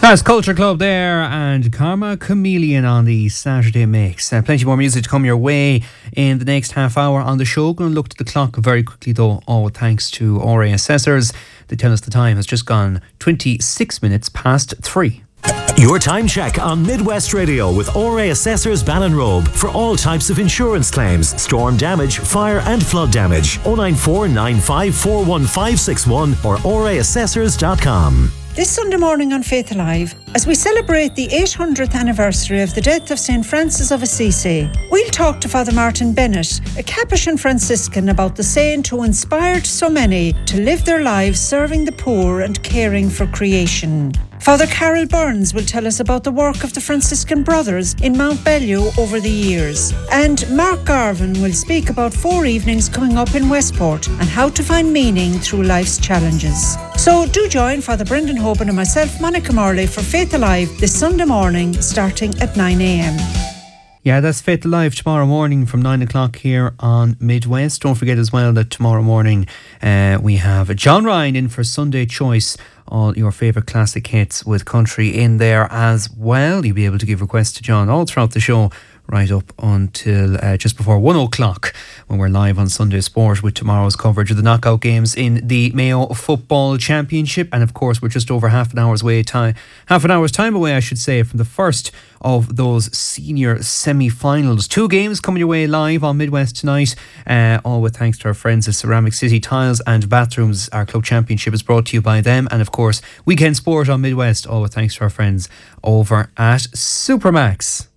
That's Culture Club there and Karma Chameleon on the Saturday Mix. Plenty more music to come your way in the next half hour on the show. Going to look at the clock very quickly though, all thanks to RA Assessors. They tell us the time has just gone 26 minutes past 3. Your time check on Midwest Radio with RA Assessors Ballinrobe for all types of insurance claims, storm damage, fire and flood damage. 094 9541561 or raassessors.com. This Sunday morning on Faith Alive, as we celebrate the 800th anniversary of the death of St. Francis of Assisi, we'll talk to Father Martin Bennett, a Capuchin Franciscan, about the saint who inspired so many to live their lives serving the poor and caring for creation. Father Carol Burns will tell us about the work of the Franciscan Brothers in Mount Bellew over the years. And Mark Garvin will speak about 4 evenings coming up in Westport and how to find meaning through life's challenges. So do join Father Brendan Hoban and myself, Monica Morley, for Faith Alive this Sunday morning starting at 9 a.m. Yeah, that's Faith Alive tomorrow morning from 9 o'clock here on Midwest. Don't forget as well that tomorrow morning we have John Ryan in for Sunday Choice. All your favourite classic hits with country in there as well. You'll be able to give requests to John all throughout the show, right up until just before 1 o'clock when we're live on Sunday Sport with tomorrow's coverage of the knockout games in the Mayo Football Championship. And of course, we're just over half an hour's time away, I should say, from the first of those senior semi-finals. 2 games coming your way live on Midwest tonight, all with thanks to our friends at Ceramic City Tiles and Bathrooms. Our club championship is brought to you by them, and of course Weekend Sport on Midwest, all with thanks to our friends over at Supermax.